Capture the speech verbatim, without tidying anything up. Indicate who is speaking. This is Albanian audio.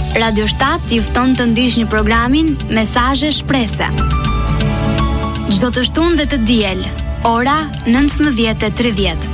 Speaker 1: Radio shtat ju fton të ndiqni programin Mesazhe Shprese. Çdo të shtunë dhe të diel, ora nëntëmbëdhjetë e tridhjetë.